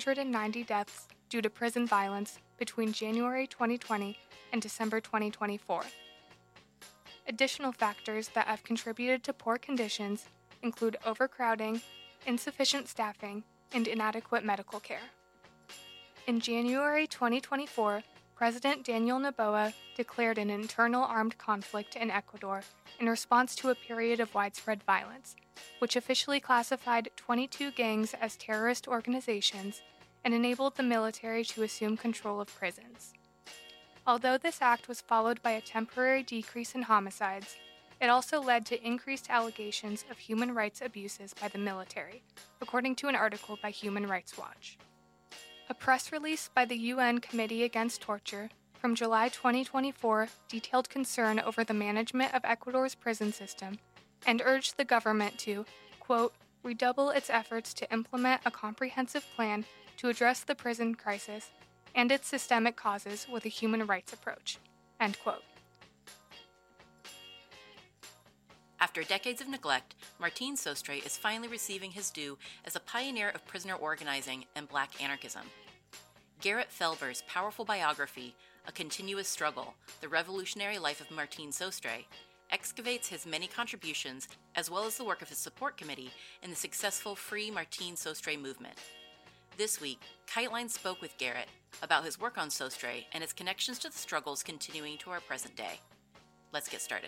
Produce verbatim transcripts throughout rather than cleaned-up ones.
hundred ninety deaths due to prison violence between January twenty twenty and December twenty twenty-four. Additional factors that have contributed to poor conditions include overcrowding, insufficient staffing, and inadequate medical care. In January twenty twenty-four, President Daniel Noboa declared an internal armed conflict in Ecuador in response to a period of widespread violence, which officially classified twenty-two gangs as terrorist organizations and enabled the military to assume control of prisons. Although this act was followed by a temporary decrease in homicides, it also led to increased allegations of human rights abuses by the military, according to an article by Human Rights Watch. A press release by the U N Committee Against Torture from July twenty twenty-four detailed concern over the management of Ecuador's prison system and urged the government to, quote, redouble its efforts to implement a comprehensive plan to address the prison crisis and its systemic causes with a human rights approach, end quote. After decades of neglect, Martín Sostre is finally receiving his due as a pioneer of prisoner organizing and Black anarchism. Garrett Felber's powerful biography, A Continuous Struggle, The Revolutionary Life of Martín Sostre, excavates his many contributions as well as the work of his support committee in the successful Free Martín Sostre movement. This week, KiteLine spoke with Garrett about his work on Sostre and its connections to the struggles continuing to our present day. Let's get started.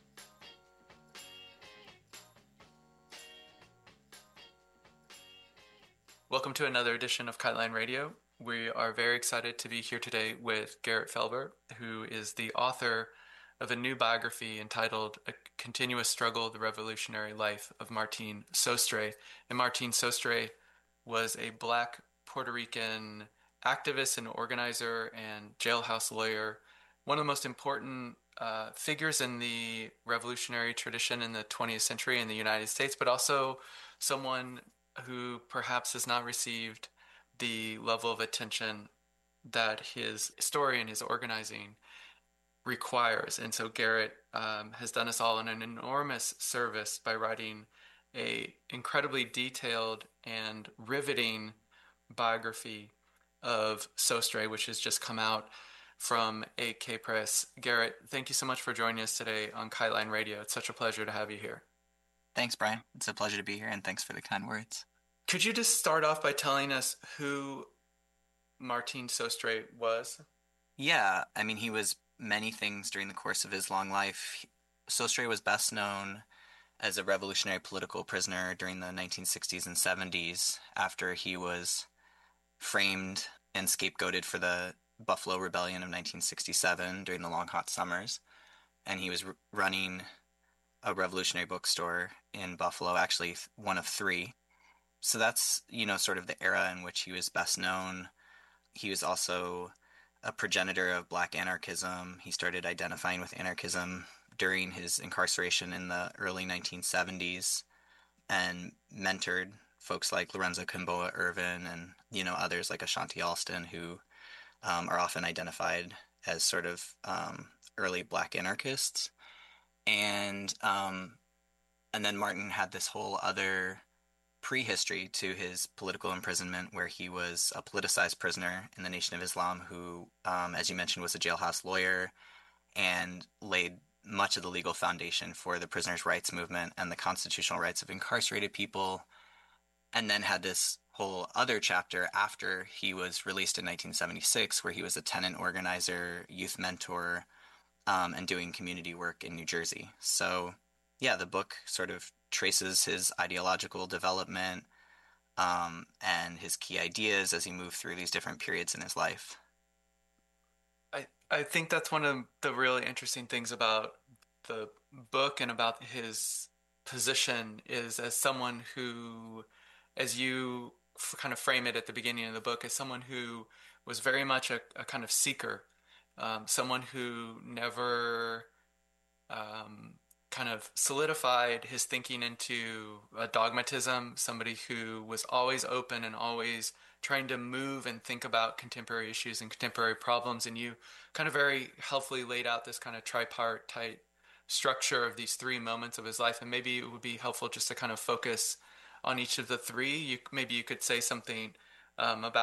Welcome to another edition of KiteLine Radio. We are very excited to be here today with Garrett Felber, who is the author of a new biography entitled A Continuous Struggle, The Revolutionary Life of Martín Sostre. And Martín Sostre was a Black Puerto Rican activist and organizer and jailhouse lawyer, one of the most important uh, figures in the revolutionary tradition in the twentieth century in the United States, but also someone who perhaps has not received the level of attention that his story and his organizing requires. And so Garrett um, has done us all an enormous service by writing a incredibly detailed and riveting biography of Sostre, which has just come out from A K Press. Garrett, thank you so much for joining us today on KiteLine Radio. It's such a pleasure to have you here. Thanks, Brian. It's a pleasure to be here, and thanks for the kind words. Could you just start off by telling us who Martín Sostre was? Yeah, I mean, he was many things during the course of his long life. Sostre was best known as a revolutionary political prisoner during the nineteen sixties and seventies after he was framed and scapegoated for the Buffalo Rebellion of nineteen sixty-seven during the long hot summers. And he was r- running a revolutionary bookstore in Buffalo, actually one of three. So that's, you know, sort of the era in which he was best known. He was also a progenitor of Black anarchism. He started identifying with anarchism during his incarceration in the early nineteen seventies and mentored folks like Lorenzo Kimboa Irvin and, you know, others like Ashanti Alston, who um, are often identified as sort of um, early Black anarchists. And um, and then Martin had this whole other prehistory to his political imprisonment, where he was a politicized prisoner in the Nation of Islam who, um, as you mentioned, was a jailhouse lawyer and laid much of the legal foundation for the prisoners' rights movement and the constitutional rights of incarcerated people, and then had this whole other chapter after he was released in nineteen seventy-six, where he was a tenant organizer, youth mentor, Um, and doing community work in New Jersey. So, yeah, the book sort of traces his ideological development um, and his key ideas as he moved through these different periods in his life. I, I think that's one of the really interesting things about the book and about his position is as someone who, as you f- kind of frame it at the beginning of the book, as someone who was very much a, a kind of seeker. Um, someone who never um, kind of solidified his thinking into a dogmatism, somebody who was always open and always trying to move and think about contemporary issues and contemporary problems. And you kind of very helpfully laid out this kind of tripartite structure of these three moments of his life. And maybe it would be helpful just to kind of focus on each of the three. You, maybe you could say something um, about